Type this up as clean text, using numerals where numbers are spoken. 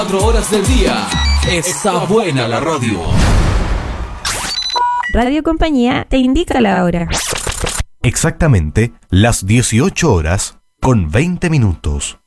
4 horas del día. Está buena la radio. Radio Compañía te indica la hora. Exactamente las 18 horas con 20 minutos.